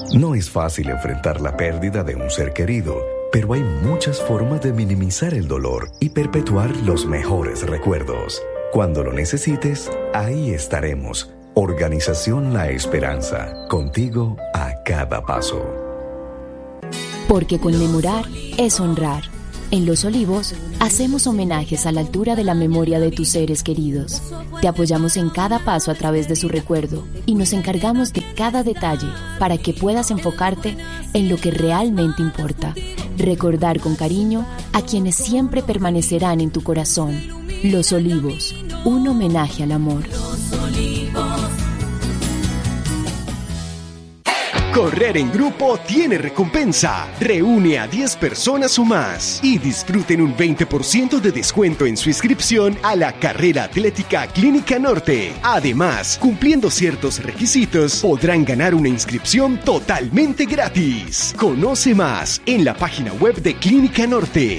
No es fácil enfrentar la pérdida de un ser querido, pero hay muchas formas de minimizar el dolor y perpetuar los mejores recuerdos. Cuando lo necesites, ahí estaremos. Organización La Esperanza, contigo a cada paso. Porque conmemorar es honrar. En Los Olivos, hacemos homenajes a la altura de la memoria de tus seres queridos. Te apoyamos en cada paso a través de su recuerdo y nos encargamos de cada detalle para que puedas enfocarte en lo que realmente importa. Recordar con cariño a quienes siempre permanecerán en tu corazón. Los Olivos, un homenaje al amor. Correr en grupo tiene recompensa. Reúne a 10 personas o más y disfruten un 20% de descuento en su inscripción a la carrera atlética Clínica Norte. Además, cumpliendo ciertos requisitos, podrán ganar una inscripción totalmente gratis. Conoce más en la página web de Clínica Norte.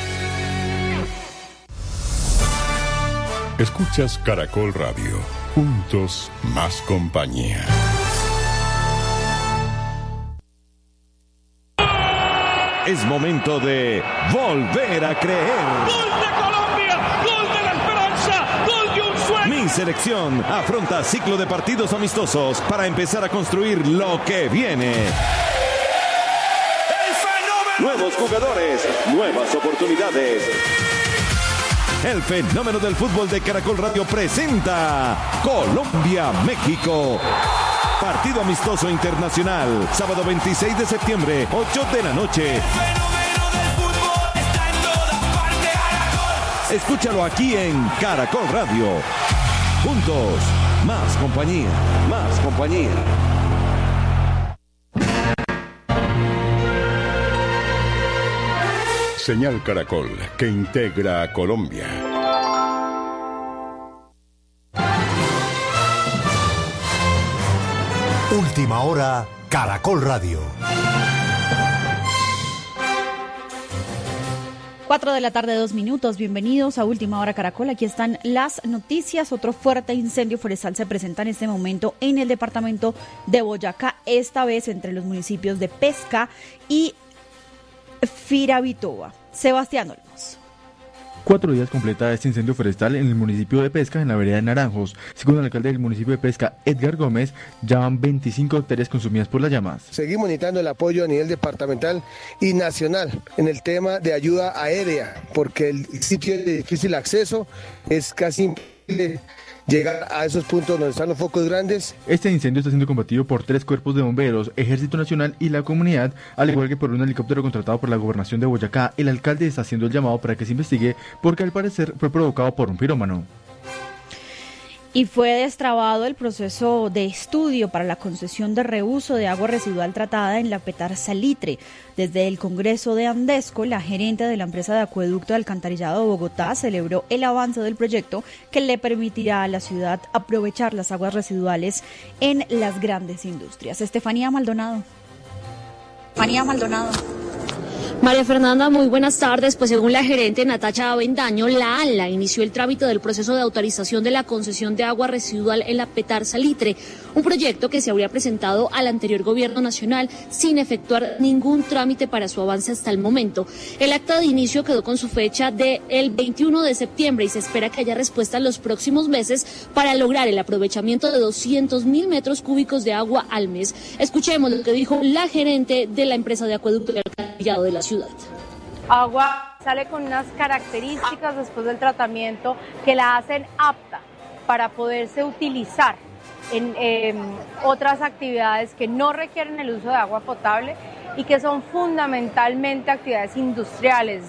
Escuchas Caracol Radio. Juntos, más compañía. Es momento de volver a creer. ¡Gol de Colombia! ¡Gol de la esperanza! ¡Gol de un sueño! Mi selección afronta ciclo de partidos amistosos para empezar a construir lo que viene. ¡El fenómeno! Nuevos jugadores, nuevas oportunidades. El fenómeno del fútbol de Caracol Radio presenta Colombia-México. Partido amistoso internacional, sábado 26 de septiembre, 8 de la noche. El fenómeno del fútbol está en todas partes. Caracol. Escúchalo aquí en Caracol Radio. Juntos, más compañía, más compañía. Señal Caracol, que integra a Colombia. Última hora, Caracol Radio. 4 de la tarde, 2 minutos. Bienvenidos a Última Hora Caracol. Aquí están las noticias. Otro fuerte incendio forestal se presenta en este momento en el departamento de Boyacá, esta vez entre los municipios de Pesca y Firavitoa. Sebastián Olmos. 4 días completa este incendio forestal en el municipio de Pesca, en la vereda de Naranjos. Según el alcalde del municipio de Pesca, Edgar Gómez, ya van 25 hectáreas consumidas por las llamas. Seguimos necesitando el apoyo a nivel departamental y nacional en el tema de ayuda aérea, porque el sitio es de difícil acceso, es casi imposible llegar a esos puntos donde están los focos grandes. Este incendio está siendo combatido por 3 cuerpos de bomberos, Ejército Nacional y la comunidad, al igual que por un helicóptero contratado por la Gobernación de Boyacá. El alcalde está haciendo el llamado para que se investigue porque al parecer fue provocado por un pirómano. Y fue destrabado el proceso de estudio para la concesión de reuso de agua residual tratada en la Petar Salitre. Desde el Congreso de Andesco, la gerente de la empresa de acueducto de alcantarillado de Bogotá celebró el avance del proyecto que le permitirá a la ciudad aprovechar las aguas residuales en las grandes industrias. Estefanía Maldonado. María Fernanda, muy buenas tardes. Pues según la gerente Natacha Avendaño, la ANLA inició el trámite del proceso de autorización de la concesión de agua residual en la Petar Salitre, un proyecto que se habría presentado al anterior gobierno nacional sin efectuar ningún trámite para su avance hasta el momento. El acta de inicio quedó con su fecha del 21 de septiembre y se espera que haya respuesta en los próximos meses para lograr el aprovechamiento de 200.000 metros cúbicos de agua al mes. Escuchemos lo que dijo la gerente de la empresa de acueducto y alcantarillado de la ciudad. Agua sale con unas características después del tratamiento que la hacen apta para poderse utilizar en otras actividades que no requieren el uso de agua potable y que son fundamentalmente actividades industriales.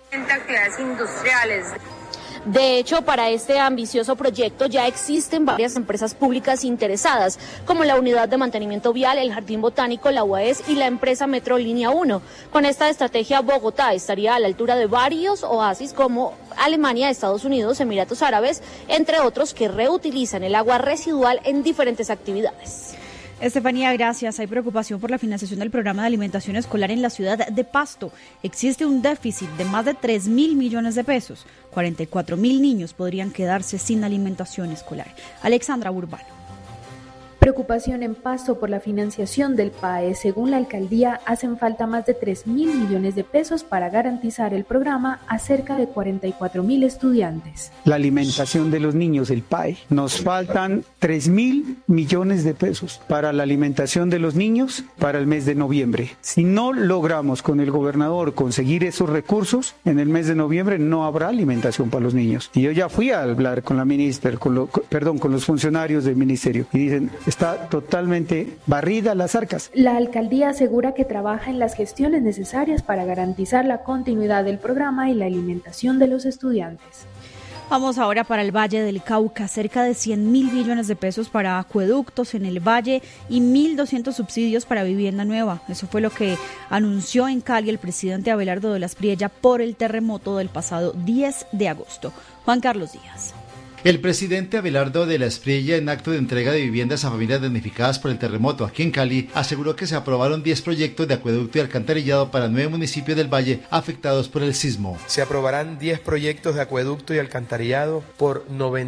De hecho, para este ambicioso proyecto ya existen varias empresas públicas interesadas, como la Unidad de Mantenimiento Vial, el Jardín Botánico, la UAES y la empresa Metro Línea 1. Con esta estrategia, Bogotá estaría a la altura de varios oasis como Alemania, Estados Unidos, Emiratos Árabes, entre otros, que reutilizan el agua residual en diferentes actividades. Estefanía, gracias. Hay preocupación por la financiación del programa de alimentación escolar en la ciudad de Pasto. Existe un déficit de más de 3.000 millones de pesos. 44.000 niños podrían quedarse sin alimentación escolar. Alexandra Urbano. Preocupación en Pasto por la financiación del PAE. Según la alcaldía, hacen falta más de 3.000 millones de pesos para garantizar el programa a cerca de 44.000 estudiantes. La alimentación de los niños, el PAE. Nos faltan 3.000 millones de pesos para la alimentación de los niños para el mes de noviembre. Si no logramos con el gobernador conseguir esos recursos, en el mes de noviembre no habrá alimentación para los niños. Y yo ya fui a hablar con la ministra, con los funcionarios del ministerio y dicen, está totalmente barrida las arcas. La alcaldía asegura que trabaja en las gestiones necesarias para garantizar la continuidad del programa y la alimentación de los estudiantes. Vamos ahora para el Valle del Cauca, cerca de 100.000 millones de pesos para acueductos en el valle y 1.200 subsidios para vivienda nueva. Eso fue lo que anunció en Cali el presidente Abelardo de la Espriella por el terremoto del pasado 10 de agosto. Juan Carlos Díaz. El presidente Abelardo de la Espriella, en acto de entrega de viviendas a familias damnificadas por el terremoto aquí en Cali, aseguró que se aprobaron 10 proyectos de acueducto y alcantarillado para 9 municipios del Valle afectados por el sismo. Se aprobarán 10 proyectos de acueducto y alcantarillado por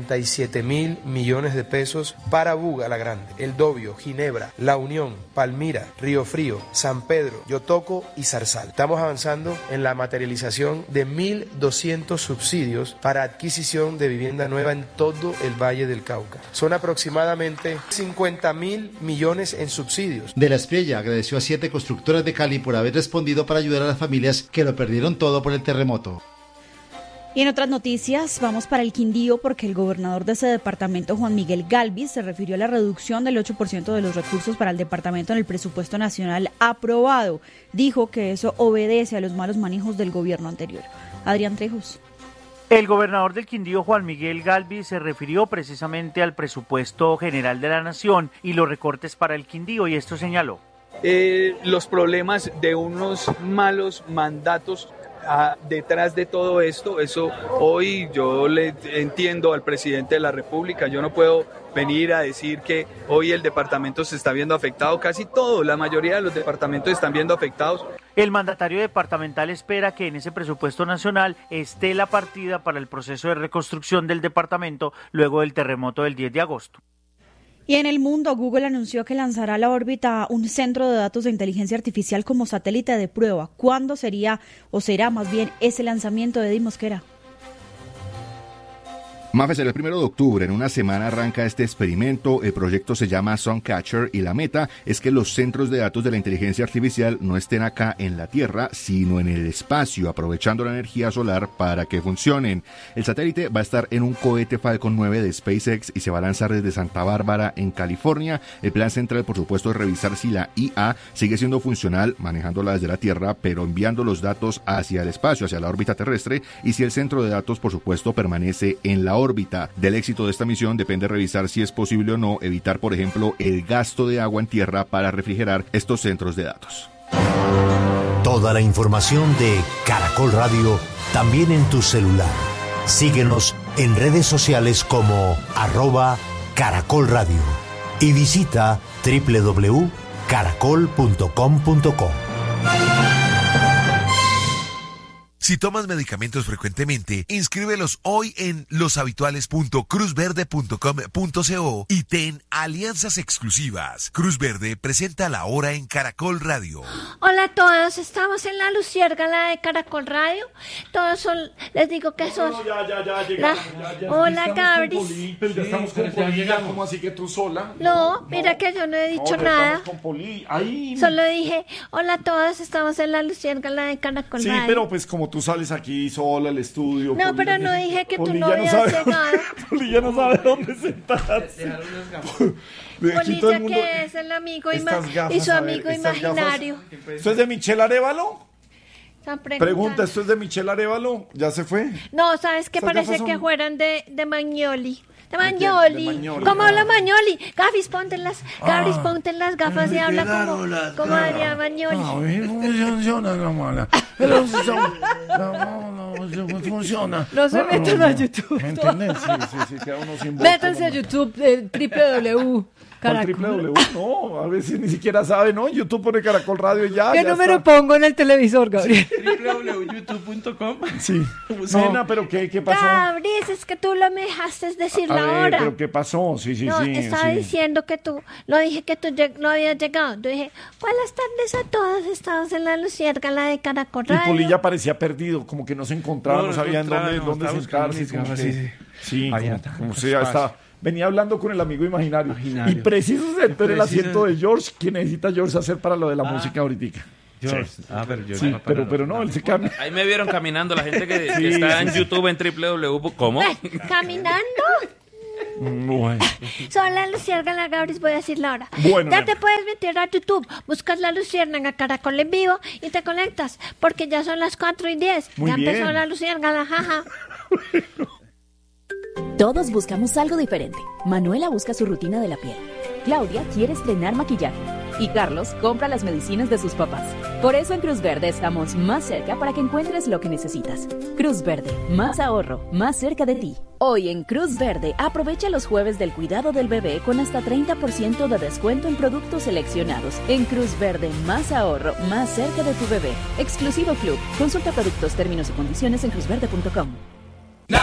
97.000 millones de pesos para Buga la Grande, El Dobio, Ginebra, La Unión, Palmira, Río Frío, San Pedro, Yotoco y Zarzal. Estamos avanzando en la materialización de 1.200 subsidios para adquisición de vivienda nueva en todo el Valle del Cauca. Son aproximadamente 50.000 millones en subsidios. De la Espriella agradeció a 7 constructoras de Cali por haber respondido para ayudar a las familias que lo perdieron todo por el terremoto. Y en otras noticias, vamos para el Quindío porque el gobernador de ese departamento, Juan Miguel Galvis, se refirió a la reducción del 8% de los recursos para el departamento en el presupuesto nacional aprobado. Dijo que eso obedece a los malos manejos del gobierno anterior. Adrián Trejos. El gobernador del Quindío, Juan Miguel Galvis, se refirió precisamente al presupuesto general de la nación y los recortes para el Quindío, y esto señaló. Los problemas de unos malos mandatos detrás de todo esto, eso hoy yo le entiendo al presidente de la República, yo no puedo venir a decir que hoy el departamento se está viendo afectado, casi todo, la mayoría de los departamentos están viendo afectados. El mandatario departamental espera que en ese presupuesto nacional esté la partida para el proceso de reconstrucción del departamento luego del terremoto del 10 de agosto. Y en el mundo, Google anunció que lanzará a la órbita un centro de datos de inteligencia artificial como satélite de prueba. ¿Cuándo sería, o será más bien, ese lanzamiento de Eddie Mosquera? Mafe, será el 1 de octubre, en una semana arranca este experimento, el proyecto se llama Suncatcher y la meta es que los centros de datos de la inteligencia artificial no estén acá en la Tierra, sino en el espacio, aprovechando la energía solar para que funcionen. El satélite va a estar en un cohete Falcon 9 de SpaceX y se va a lanzar desde Santa Bárbara, en California. El plan central, por supuesto, es revisar si la IA sigue siendo funcional, manejándola desde la Tierra, pero enviando los datos hacia el espacio, hacia la órbita terrestre, y si el centro de datos, por supuesto, permanece en la órbita. Del éxito de esta misión depende revisar si es posible o no evitar, por ejemplo, el gasto de agua en tierra para refrigerar estos centros de datos. Toda la información de Caracol Radio también en tu celular. Síguenos en redes sociales como @Caracol Radio y visita www.caracol.com.co. Si tomas medicamentos frecuentemente, inscríbelos hoy en loshabituales.cruzverde.com.co y ten alianzas exclusivas. Cruz Verde presenta La Hora en Caracol Radio. Hola a todos, estamos en la Luciérgala de Caracol Radio. Todos son, les digo que son... Hola, Gabris. Pero ya estamos con Poli, ¿cómo así que tú sola? No, mira que yo no he dicho nada. Estamos con Poli. Ay. Solo dije, hola a todos, estamos en la Luciérgala de Caracol Radio. Sí, pero pues como tú sales aquí sola al estudio. No, pero no dije que tú no habías llegado. Poli ya no sabe dónde sentarse. Poli ya que es el amigo y su amigo imaginario. ¿Esto es de Michelle Arévalo? Pregunta, ¿esto es de Michelle Arévalo? ¿Ya se fue? No, ¿sabes qué? Parece que fueran de Magnoli. De Magnoli. ¿Cómo habla Magnoli? Gabris, ponte las gafas y habla como Adrián Magnoli. Funciona. No se metan a YouTube. ¿Entendés? Sí, queda uno sin voz. Métanse a YouTube, www. www, no, a veces ni siquiera sabe, ¿no? YouTube pone Caracol Radio y ya. ¿Qué número pongo en el televisor, Gabriel? www.youtube.com. Sí. Nena, ¿pero qué pasó? Gabriel, es que tú lo me dejaste decir A la ver, hora. ¿pero qué pasó? Sí. Estaba diciendo que tú, lo dije que tú no habías llegado. Yo dije, buenas tardes a todos, estamos en la Luciérgala de Caracol Y Radio. Polilla parecía perdido, como que no se encontraba, no sabía en dónde sentarse. Sí, como sea, estaba... Venía hablando con el amigo imaginario. Y preciso se sentó en el asiento de George. ¿Qué necesita George hacer para lo de la música ahorita? George. Sí. Pero George sí, pero no, él se cambia. Ahí me vieron caminando la gente que está en YouTube en www. ¿Cómo? ¿Caminando? Bueno. Son la Luciérnaga, Gabriel, voy a decir la hora. Bueno, ya te puedes meter a YouTube, buscas la Luciérnaga Caracol en vivo y te conectas, porque ya son las 4:10. Muy ya bien. empezó la Luciérnaga, jaja. Todos buscamos algo diferente. Manuela busca su rutina de la piel. Claudia quiere estrenar maquillaje. Y Carlos compra las medicinas de sus papás. Por eso en Cruz Verde estamos más cerca para que encuentres lo que necesitas. Cruz Verde, más ahorro, más cerca de ti. Hoy en Cruz Verde, aprovecha los jueves del cuidado del bebé con hasta 30% de descuento en productos seleccionados. En Cruz Verde, más ahorro, más cerca de tu bebé. Exclusivo Club. Consulta productos, términos y condiciones en cruzverde.com.